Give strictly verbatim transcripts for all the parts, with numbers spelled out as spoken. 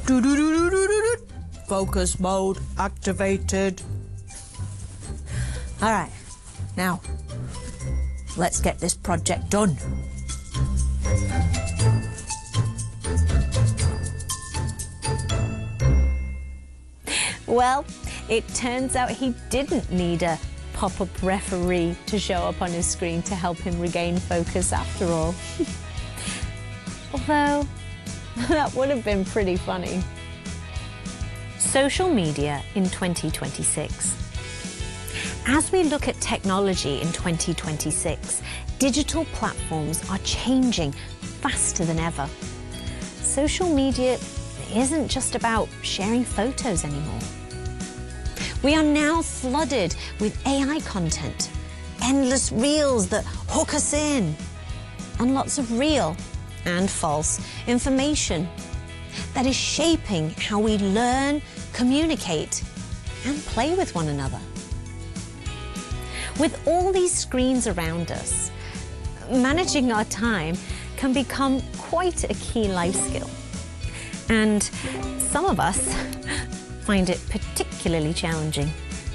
Do-do-do-do-do-do-do. Focus mode activated. All right, now let's get this project done. Well, it turns out he didn't need a pop-up referee to show up on his screen to help him regain focus after all. Although, that would have been pretty funny. Social media in twenty twenty-six. As we look at technology in twenty twenty-six, digital platforms are changing faster than ever. Social media isn't just about sharing photos anymore. We are now flooded with A I content, endless reels that hook us in, and lots of real and false information that is shaping how we learn, communicate, and play with one another. With all these screens around us, managing our time can become quite a key life skill. And some of us find it particularly challenging.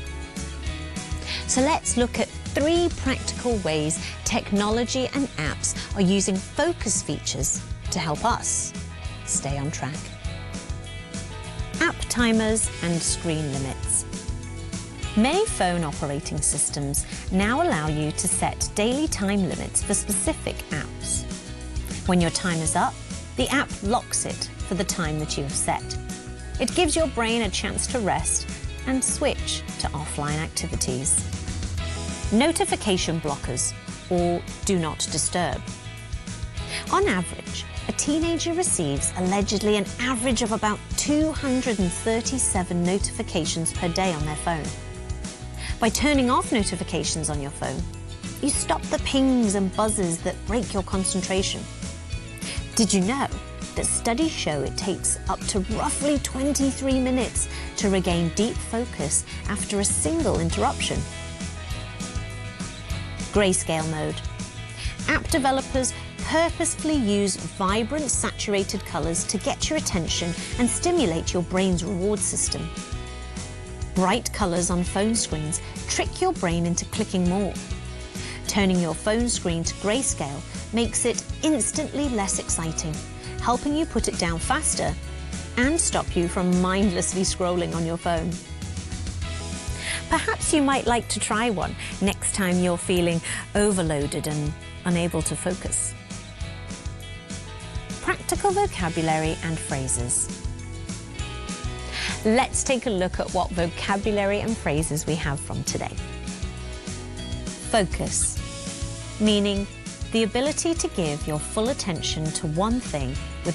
So let's look at three practical ways technology and apps are using focus features to help us stay on track. App timers and screen limits. Many phone operating systems now allow you to set daily time limits for specific apps. When your time is up, the app locks it for the time that you have set. It gives your brain a chance to rest and switch to offline activities. Notification blockers, or do not disturb. On average, a teenager receives allegedly an average of about two hundred thirty-seven notifications per day on their phone. By turning off notifications on your phone, you stop the pings and buzzes that break your concentration. Did you know that studies show it takes up to roughly twenty-three minutes to regain deep focus after a single interruption? Grayscale mode. App developers purposefully use vibrant, saturated colors to get your attention and stimulate your brain's reward system. Bright colors on phone screens trick your brain into clicking more. Turning your phone screen to grayscale makes it instantly less exciting, helping you put it down faster and stop you from mindlessly scrolling on your phone. Perhaps you might like to try one next time you're feeling overloaded and unable to focus. Practical vocabulary and phrases. Let's take a look at what vocabulary and phrases we have from today. Focus, meaning the ability to give your full attention to one thing with